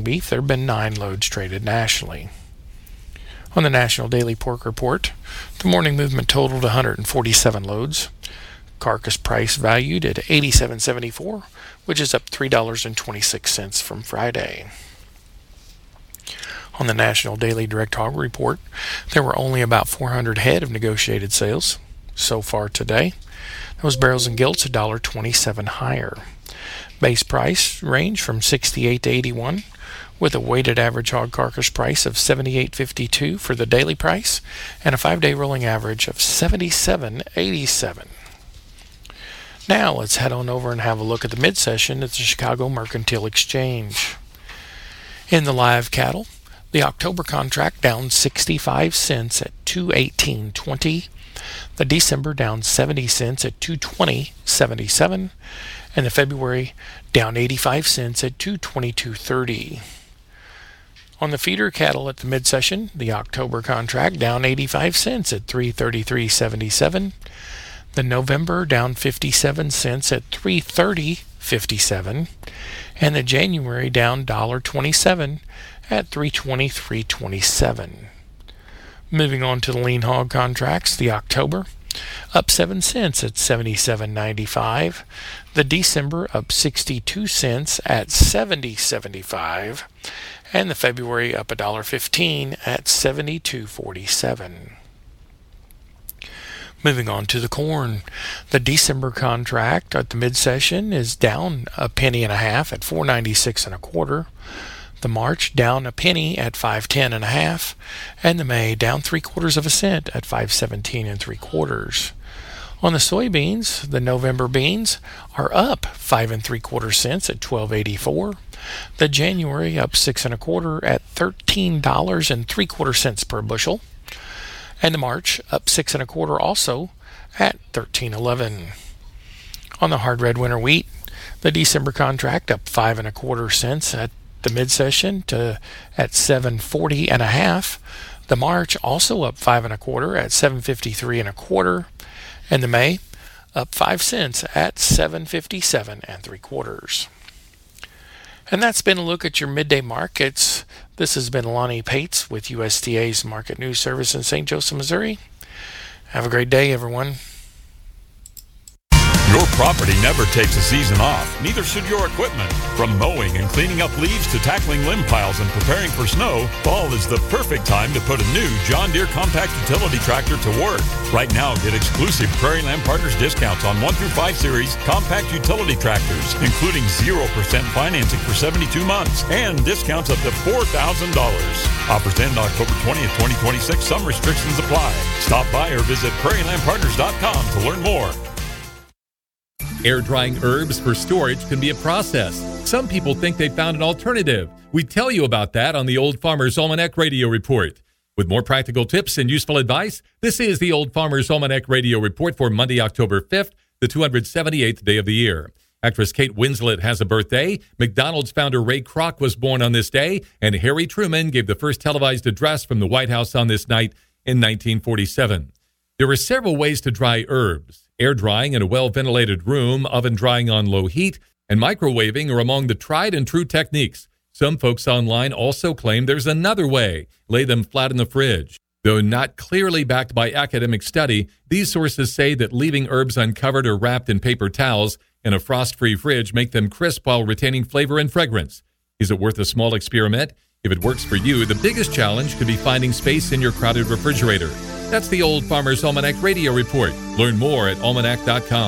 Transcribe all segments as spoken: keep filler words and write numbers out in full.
beef, there have been nine loads traded nationally. On the National Daily Pork Report, the morning movement totaled one hundred forty-seven loads. Carcass price valued at eighty-seven seventy-four, which is up three dollars and twenty-six cents from Friday. On the National Daily Direct Hog Report, there were only about four hundred head of negotiated sales so far today. Those barrels and gilts one dollar and twenty-seven cents higher. Base price range from sixty-eight to eighty-one, with a weighted average hog carcass price of seventy-eight fifty-two for the daily price and a five-day rolling average of seventy-seven eighty-seven. Now let's head on over and have a look at the mid-session at the Chicago Mercantile Exchange. In the live cattle, the October contract down sixty-five cents at two eighteen twenty. The December down seventy cents at two twenty seventy-seven, and the February down eighty-five cents at two twenty-two thirty. On the feeder cattle at the mid-session, the October contract down eighty-five cents at three thirty-three seventy-seven. The November down fifty-seven cents at three thirty fifty-seven, and the January down one dollar and twenty-seven cents at three twenty-three twenty-seven. Moving on to the lean hog contracts, the October up seven cents at seventy-seven ninety-five. The December up sixty-two cents at seventy seventy-five, and the February up one dollar and fifteen cents at seventy-two forty-seven. Moving on to the corn, the December contract at the mid-session is down a penny and a half at four ninety-six and a quarter. The March down a penny at five ten and a half, and the May down three quarters of a cent at five seventeen and three quarters. On the soybeans, the November beans are up five and three quarter cents at twelve eighty-four. The January up six and a quarter at thirteen dollars and three quarter cents per bushel, and the March up six and a quarter also at thirteen eleven. On the hard red winter wheat, the December contract up five and a quarter cents at the mid-session to at seven forty and a half. The March also up five and a quarter at seven fifty-three and a quarter, and the May up five cents at seven fifty-seven and three quarters. And that's been a look at your midday markets. This has been Lonnie Pates with U S D A's Market News Service in Saint Joseph, Missouri. Have a great day, everyone. Your property never takes a season off, neither should your equipment. From mowing and cleaning up leaves to tackling limb piles and preparing for snow, fall is the perfect time to put a new John Deere compact utility tractor to work. Right now, get exclusive Prairie Land Partners discounts on one through five series compact utility tractors, including zero percent financing for seventy-two months and discounts up to four thousand dollars. Offers end October twentieth, twenty twenty-six. Some restrictions apply. Stop by or visit prairie land partners dot com to learn more. Air drying herbs for storage can be a process. Some people think they found an alternative. We tell you about that on the Old Farmer's Almanac Radio Report. With more practical tips and useful advice, this is the Old Farmer's Almanac Radio Report for Monday, October fifth, the two hundred seventy-eighth day of the year. Actress Kate Winslet has a birthday. McDonald's founder Ray Kroc was born on this day, and Harry Truman gave the first televised address from the White House on this night in nineteen forty-seven. There are several ways to dry herbs. Air drying in a well-ventilated room, oven drying on low heat, and microwaving are among the tried and true techniques. Some folks online also claim there's another way. Lay them flat in the fridge. Though not clearly backed by academic study, these sources say that leaving herbs uncovered or wrapped in paper towels in a frost-free fridge make them crisp while retaining flavor and fragrance. Is it worth a small experiment? If it works for you, the biggest challenge could be finding space in your crowded refrigerator. That's the Old Farmer's Almanac Radio Report. Learn more at almanac dot com.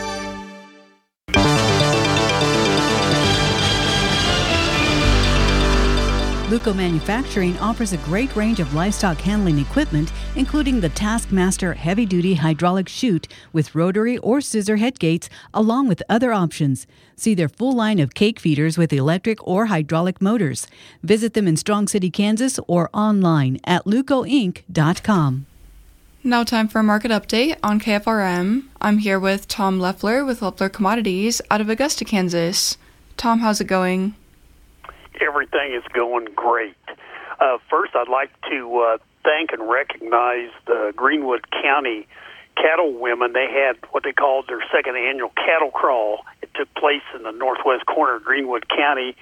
Luco Manufacturing offers a great range of livestock handling equipment, including the Taskmaster heavy-duty hydraulic chute with rotary or scissor head gates, along with other options. See their full line of cake feeders with electric or hydraulic motors. Visit them in Strong City, Kansas, or online at luco inc dot com. Now time for a market update on K F R M. I'm here with Tom Leffler with Leffler Commodities out of Augusta, Kansas. Tom, how's it going? Everything is going great. Uh, first, I'd like to uh, thank and recognize the Greenwood County cattle women. They had what they called their second annual cattle crawl. It took place in the northwest corner of Greenwood County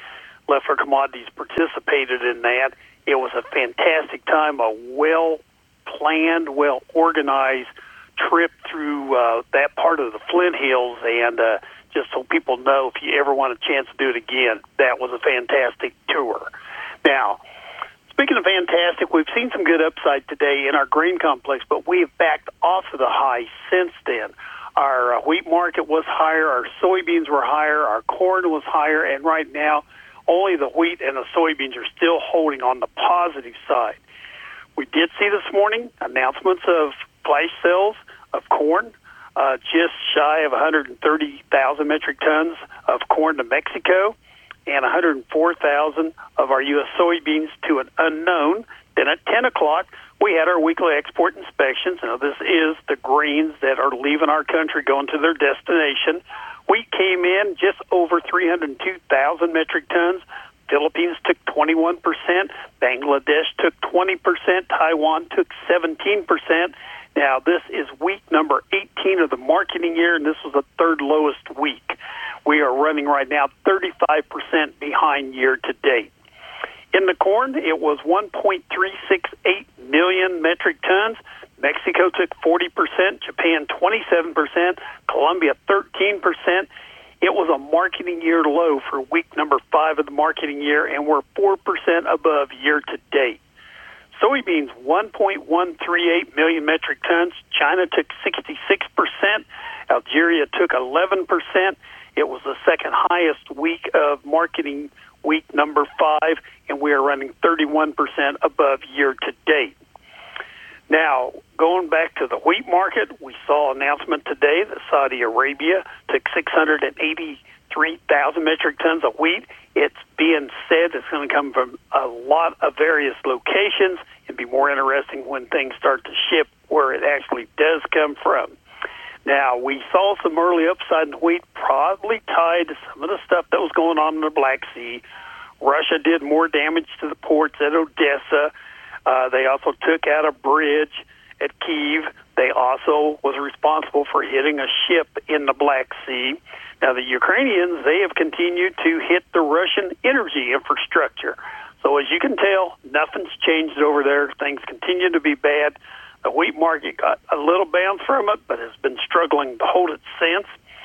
Leffler Commodities participated in that. It was a fantastic time, a well-planned, well-organized trip through uh, that part of the Flint Hills, and uh, just so people know, if you ever want a chance to do it again, that was a fantastic tour. Now, speaking of fantastic, we've seen some good upside today in our grain complex, but we have backed off of the high since then. Our uh, wheat market was higher, our soybeans were higher, our corn was higher, and right now, only the wheat and the soybeans are still holding on the positive side. We did see this morning announcements of flash sales of corn, uh, just shy of one hundred thirty thousand metric tons of corn to Mexico, and one hundred four thousand of our U S soybeans to an unknown. Then at ten o'clock, we had our weekly export inspections. Now, this is the grains that are leaving our country, going to their destination. Wheat came in just over three hundred two thousand metric tons. Philippines took twenty-one percent. Bangladesh took twenty percent. Taiwan took seventeen percent. Now, this is week number eighteen of the marketing year, and this was the third lowest week. We are running right now thirty-five percent behind year to date. In the corn, it was one point three six eight million metric tons. Mexico took forty percent, Japan twenty-seven percent, Colombia thirteen percent. It was a marketing year low for week number five of the marketing year, and we're four percent above year to date. Soybeans, one point one three eight million metric tons. China took sixty-six percent. Algeria took eleven percent. It was the second highest week of marketing week number five, and we are running thirty-one percent above year to date. Now, going back to the wheat market, we saw an announcement today that Saudi Arabia took six hundred eighty-three thousand metric tons of wheat. It's being said it's going to come from a lot of various locations. It'd be more interesting when things start to ship where it actually does come from. Now, we saw some early upside in wheat, probably tied to some of the stuff that was going on in the Black Sea. Russia did more damage to the ports at Odessa. Uh, they also took out a bridge at Kyiv. They also was responsible for hitting a ship in the Black Sea. Now, the Ukrainians, they have continued to hit the Russian energy infrastructure. So as you can tell, nothing's changed over there. Things continue to be bad. The wheat market got a little bounce from it, but has been struggling to hold it since.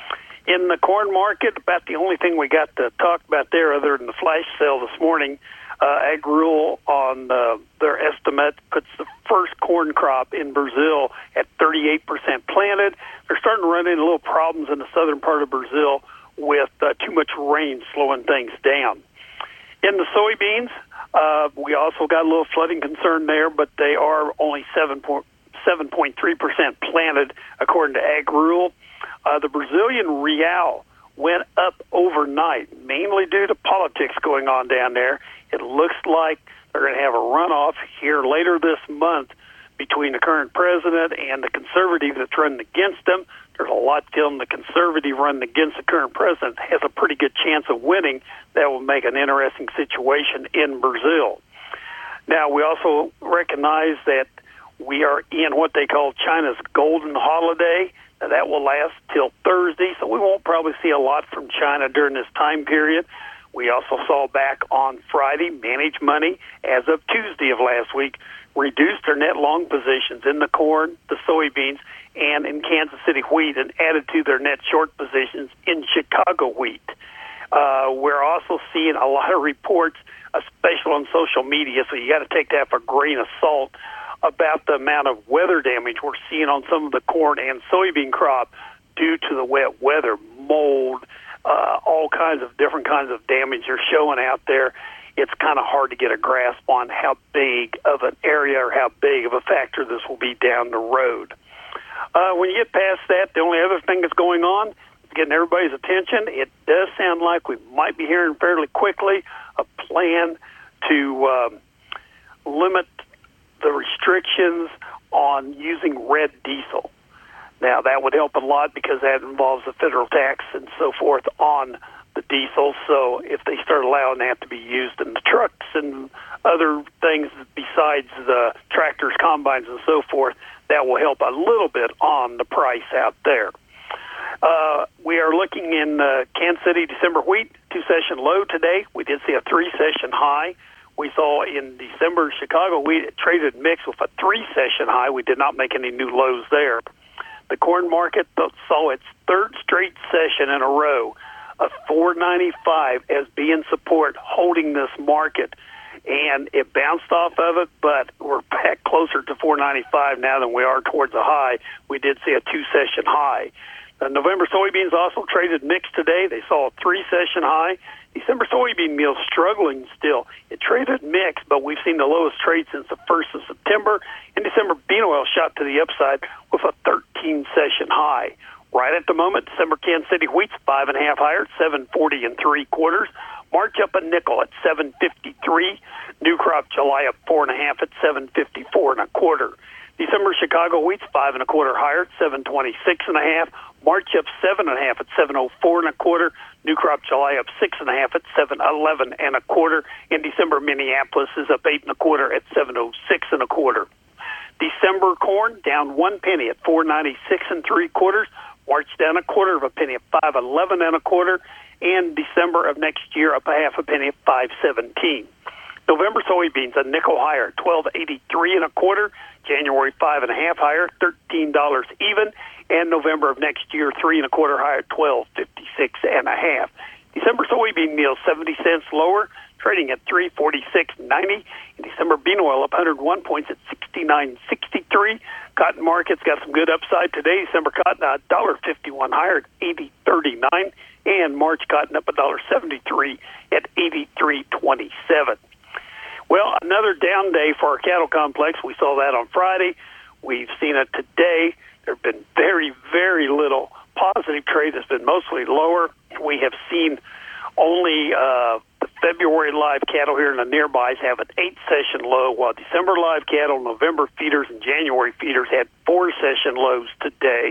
In the corn market, about the only thing we got to talk about there other than the flash sale this morning, uh, Agrul on uh, their estimate puts the first corn crop in Brazil at thirty-eight percent planted. They're starting to run into little problems in the southern part of Brazil with uh, too much rain slowing things down. In the soybeans, uh, we also got a little flooding concern there, but they are only seven point three percent planted, according to Agrul. Uh, the Brazilian real went up overnight, mainly due to politics going on down there. It looks like they're going to have a runoff here later this month between the current president and the conservative that's running against him. There's a lot telling the conservative running against the current president has a pretty good chance of winning. That will make an interesting situation in Brazil. Now, we also recognize that we are in what they call China's golden holiday. Now, that will last till Thursday, so we won't probably see a lot from China during this time period. We also saw back on Friday, Managed Money, as of Tuesday of last week, reduced their net long positions in the corn, the soybeans, and in Kansas City wheat, and added to their net short positions in Chicago wheat. Uh, we're also seeing a lot of reports, especially on social media, so you got to take that for a grain of salt, about the amount of weather damage we're seeing on some of the corn and soybean crop due to the wet weather, mold, uh, all kinds of different kinds of damage are showing out there. It's kind of hard to get a grasp on how big of an area or how big of a factor this will be down the road. Uh, when you get past that, the only other thing that's going on is getting everybody's attention. It does sound like we might be hearing fairly quickly a plan to um, limit the restrictions on using red diesel. Now, that would help a lot because that involves the federal tax and so forth on the diesel. So if they start allowing that to be used in the trucks and other things besides the tractors, combines, and so forth, that will help a little bit on the price out there. Uh, we are looking in uh, Kansas City December wheat, two-session low today. We did see a three-session high. We saw in December Chicago wheat it traded mixed with a three-session high. We did not make any new lows there. The corn market saw its third straight session in a row of four ninety-five as being support, holding this market. And it bounced off of it, but we're back closer to four ninety-five now than we are towards the high. We did see a two-session high. The November soybeans also traded mixed today. They saw a three-session high. December soybean meal struggling still. It traded mixed, but we've seen the lowest trade since the first of September. And December bean oil shot to the upside with a thirteen-session high. Right at the moment, December Kansas City wheat's five and a half higher at seven forty and three quarters. March up a nickel at seven fifty-three. New crop July up four and a half at seven fifty-four and a quarter. December Chicago wheat's five and a quarter higher at seven twenty-six and a half. March up seven and a half at seven oh four and a quarter. New crop July up six and a half at seven eleven and a quarter. In December, Minneapolis is up eight and a quarter at seven oh six and a quarter. December corn down one penny at four ninety-six and three quarters. March down a quarter of a penny at five eleven and a quarter. And December of next year up a half a penny at five seventeen. November soybeans a nickel higher, twelve eighty-three and a quarter. January five and a half higher, thirteen dollars even. And November of next year three and a quarter higher, twelve fifty-six and a half. December soybean meal seventy cents lower, trading at three forty-six ninety. And December bean oil up one hundred one points at sixty-nine sixty-three. Cotton market's got some good upside today. December cotton one dollar fifty-one higher at eighty thirty-nine. And March cotton up one dollar seventy-three at eighty-three twenty-seven. Well, another down day for our cattle complex. We saw that on Friday. We've seen it today. There have been very, very little positive trade. It's been mostly lower. We have seen only uh, the February live cattle here in the nearbys have an eight-session low, while December live cattle, November feeders, and January feeders had four-session lows today.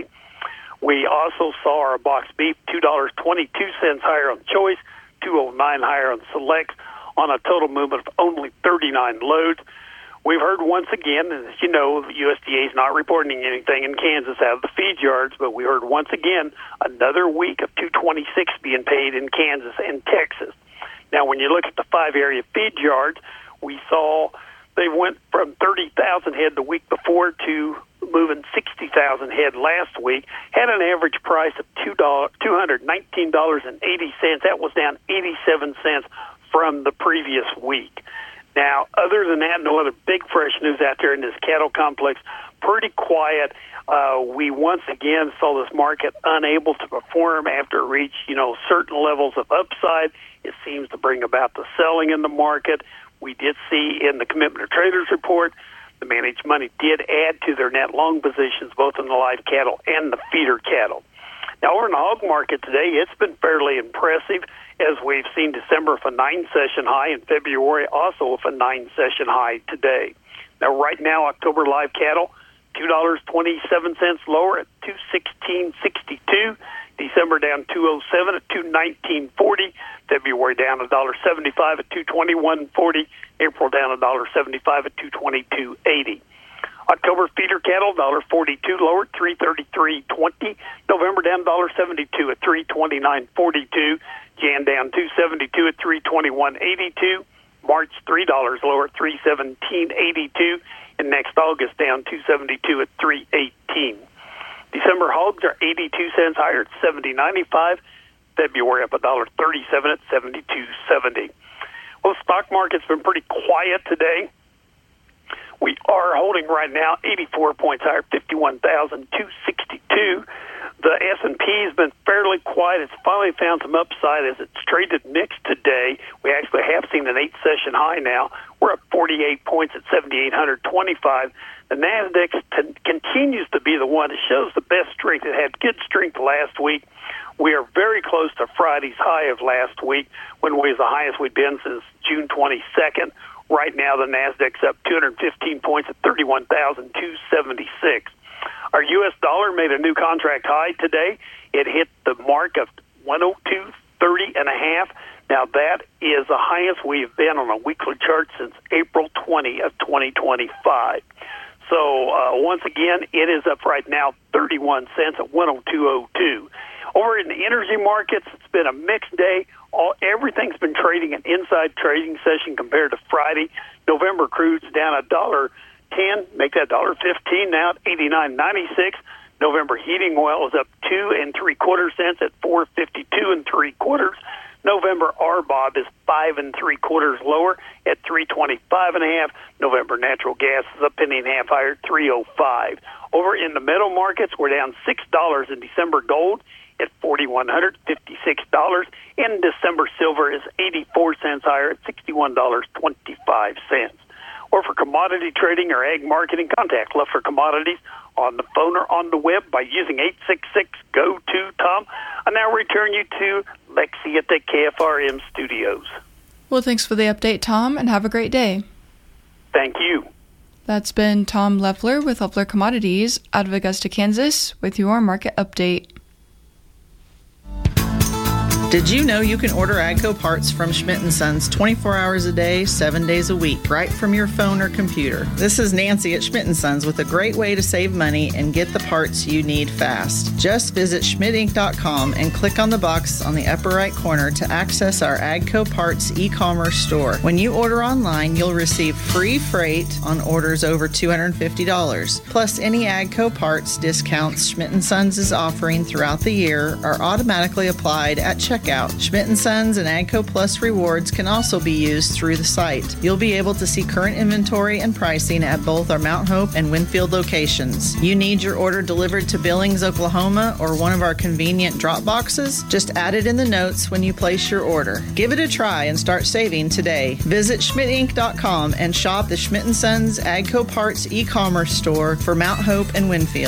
We also saw our box beef two dollars and twenty-two cents higher on choice, two oh nine higher on select, on a total movement of only thirty-nine loads. We've heard once again, and as you know, the U S D A is not reporting anything in Kansas out of the feed yards, but we heard once again another week of two twenty-six being paid in Kansas and Texas. Now, when you look at the five area feed yards, we saw they went from thirty thousand head the week before to moving sixty thousand head last week, had an average price of two hundred nineteen dollars and eighty cents. That was down eighty-seven cents from the previous week. Now, other than that, no other big fresh news out there in this cattle complex. Pretty quiet. Uh, we once again saw this market unable to perform after it reached, you know, certain levels of upside. It seems to bring about the selling in the market. We did see in the Commitment of Traders report, the managed money did add to their net long positions, both in the live cattle and the feeder cattle. Now, over in the hog market today, it's been fairly impressive, as we've seen December with a nine-session high and February also with a nine-session high today. Now, right now, October live cattle, two dollars and twenty-seven cents lower at two sixteen sixty-two. December down two oh seven at two nineteen forty. February down one dollar seventy-five at two twenty-one forty. April down one dollar seventy-five at two twenty-two eighty. October feeder cattle, one dollar forty-two lower, three thirty-three twenty. November down one dollar seventy-two at three twenty-nine forty-two. Jan down two seventy-two at three twenty-one eighty-two. March three dollars lower, three seventeen eighty-two. And next August down two seventy-two at three eighteen. December hogs are eighty-two cents higher at seventy ninety-five. February up one dollar thirty-seven at seventy-two seventy. Well, the stock market's been pretty quiet today. We are holding right now eighty-four points higher, fifty-one thousand two hundred sixty-two. The S and P has been fairly quiet. It's finally found some upside as it's traded mixed today. We actually have seen an eight-session high now. We're up forty-eight points at seven thousand eight hundred twenty-five. The NASDAQ t- continues to be the one that shows the best strength. It had good strength last week. We are very close to Friday's high of last week, when we was the highest we've been since June twenty-second. Right now, the NASDAQ's up two hundred fifteen points at thirty-one thousand two hundred seventy-six. Our U S dollar made a new contract high today. It hit the mark of one oh two thirty and a half. Now, that is the highest we have been on a weekly chart since April twentieth of twenty twenty-five. So, uh, once again, it is up right now thirty-one cents at one oh two oh two. Over in the energy markets, it's been a mixed day. All everything's been trading an inside trading session compared to Friday. November crude's down a dollar ten, make that dollar fifteen now at eighty nine ninety six. November heating oil is up two and three quarter cents at four fifty two and three quarters. November R B O B is five and three quarters lower at three twenty five and a half. November natural gas is a penny and a half higher at three oh five. Over in the metal markets, we're down six dollars in December gold at forty one hundred fifty six dollars. And December silver is eighty four cents higher at sixty one dollars twenty five cents. Or for commodity trading or ag marketing, contact Leffler Commodities on the phone or on the web by using eight six six G O two Tom. I now return you to Lexi at the K F R M studios. Well, thanks for the update, Tom, and have a great day. Thank you. That's been Tom Leffler with Leffler Commodities out of Augusta, Kansas, with your market update. Did you know you can order AGCO parts from Schmidt and Sons twenty-four hours a day, seven days a week, right from your phone or computer? This is Nancy at Schmidt and Sons with a great way to save money and get the parts you need fast. Just visit schmidt inc dot com and click on the box on the upper right corner to access our AGCO Parts e-commerce store. When you order online, you'll receive free freight on orders over two hundred fifty dollars. Plus, any AGCO parts discounts Schmidt and Sons is offering throughout the year are automatically applied at checkout. Schmidt and Sons and AGCO Plus rewards can also be used through the site. You'll be able to see current inventory and pricing at both our Mount Hope and Winfield locations. You need your order delivered to Billings, Oklahoma, or one of our convenient drop boxes? Just add it in the notes when you place your order. Give it a try and start saving today. Visit schmidt inc dot com and shop the Schmidt and Sons AGCO Parts e-commerce store for Mount Hope and Winfield.